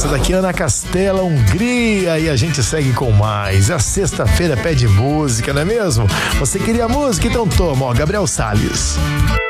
Essa daqui é Ana Castela, Hungria, e a gente segue com mais. A sexta-feira pede música, não é mesmo? Você queria música? Então toma, ó, Gabriel Salles.